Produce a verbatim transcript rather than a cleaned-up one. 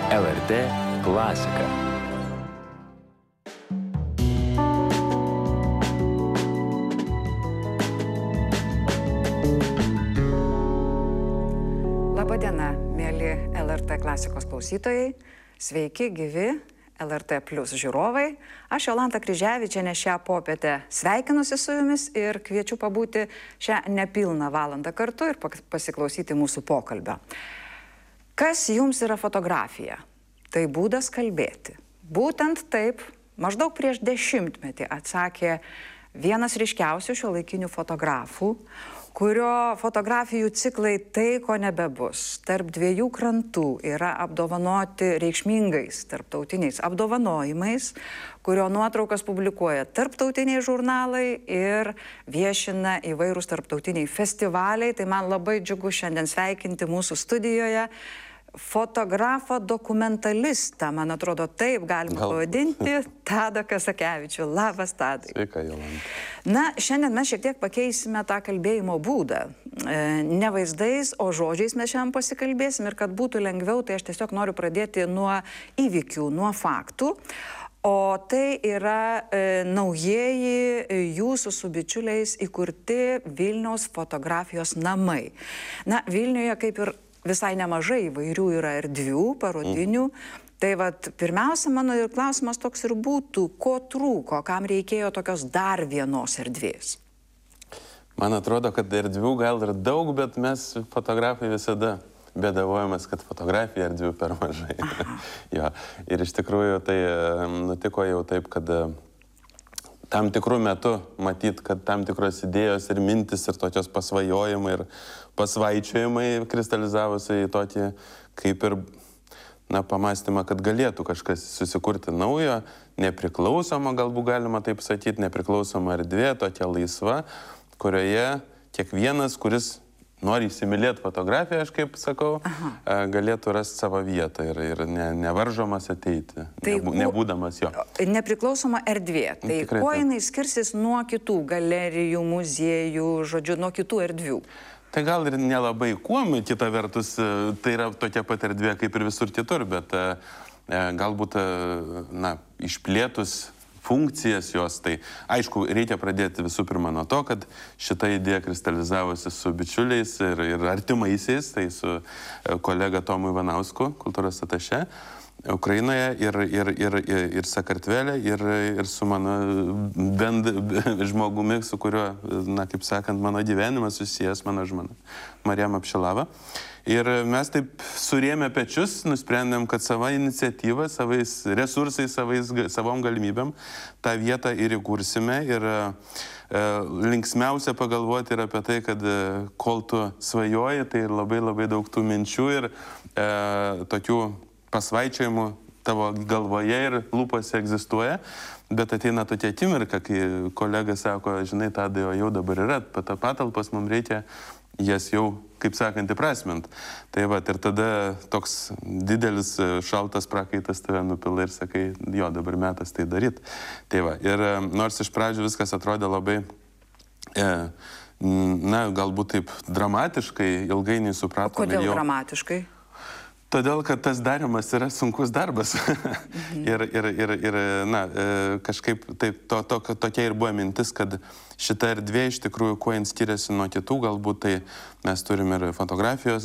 L R T klasika. Labadiena, mėly L R T klasikos klausytojai. Sveiki, gyvi L R T plus žiūrovai. Aš Jolanta Kryževičienė šią popietę sveikinusi su jumis ir kviečiu pabūti šią nepilną valandą kartu ir pasiklausyti mūsų pokalbio. Kas jums yra fotografija? Tai būdas kalbėti. Būtent taip maždaug prieš dešimtmetį atsakė vienas ryškiausių šiuolaikinių fotografų, kurio fotografijų ciklai tai, ko nebebus. Tarp dviejų krantų yra apdovanoti reikšmingais tarptautiniais apdovanojimais, kurio nuotraukas publikuoja tarptautiniai žurnalai ir viešina įvairūs tarptautiniai festivaliai. Tai man labai džiugu šiandien sveikinti mūsų studijoje fotografą dokumentalistą, man atrodo, taip galima Gal... pavadinti, Tadą Kazakevičių. Labas, Tadai. Sveika, Jolanta. Na, šiandien mes šiek tiek pakeisime tą kalbėjimo būdą. E, ne vaizdais, o žodžiais mes šiandien pasikalbėsim ir kad būtų lengviau, tai aš tiesiog noriu pradėti nuo įvykių, nuo faktų. O tai yra e, naujieji jūsų su bičiuliais įkurti Vilniaus fotografijos namai. Na, Vilniuje kaip ir visai nemažai įvairių yra erdvių, parodinių. Mm. Tai vat, pirmiausia, mano ir klausimas toks ir būtų, ko trūko, kam reikėjo tokios dar vienos erdvės? Man atrodo, kad erdvių gal ir daug, bet mes fotografai visada bėdavojamės, kad fotografija erdvių per mažai. Jo. Ir iš tikrųjų tai nutiko jau taip, kad tam tikrų metų matyt, kad tam tikros idėjos ir mintis ir tokios pasvajojimai ir pasvaičiojimai kristalizavosi į tokį kaip ir na, pamastymą, kad galėtų kažkas susikurti naujo, nepriklausomą, galbūt galima taip sakyti, nepriklausomą erdvė, tokia laisva, kurioje kiekvienas, kuris nori įsimylėti fotografiją, aš kaip sakau, Aha. galėtų rasti savo vietą ir, ir ne, nevaržomas ateiti, tai nebū, nebūdamas jo. Nepriklausoma erdvė. Tai Tikrai kuo jinai skirsis nuo kitų galerijų, muziejų, žodžiu, nuo kitų erdvių? Tai gal ir nelabai kuom, kita vertus, tai yra tokia pat erdvė kaip ir visur kitur, bet galbūt, na, išplėtus funkcijas jos, tai aišku, reikia pradėti visų pirma nuo to, kad šita idėja kristalizavosi su bičiuliais ir, ir artimaisiais, tai su kolega Tomu Ivanausku, kultūros atašė, Ukrainoje ir, ir, ir, ir, ir Sakartvele, ir, ir su mano bend žmogumi, su kuriuo, na, kaip sakant, mano gyvenimas susijęs, mano žmona, Marijam Apšilava. Ir mes taip surėmę pečius, nusprendėm, kad savo iniciatyvą, savais resursais, savais, savom galimybėm tą vietą ir įkursime. Ir e, linksmiausia pagalvoti ir apie tai, kad e, kol tu svajoji, tai labai labai daug tų minčių ir e, tokių pasvaičiojimų tavo galvoje ir lūpose egzistuoja. Bet ateina tokia akimirka, kai kolega sako, žinai, Tadai, jau dabar yra patalpos, mums reikia jas jau, kaip sakant, įprasmint. Tai va, ir tada toks didelis šaltas prakaitas tave nupila ir sakai, jo, dabar metas tai daryt. Tai va, ir nors iš pradžių viskas atrodė labai, e, na, galbūt taip dramatiškai, ilgainiui supratome. Kodėl jau dramatiškai? Todėl, kad tas darimas yra sunkus darbas. Mhm. ir, ir, ir, ir, na, kažkaip taip, to, to, tokia ir buvo mintis, kad šita erdvė iš tikrųjų, kuo jin skiriasi nuo kitų, galbūt tai mes turime ir fotografijos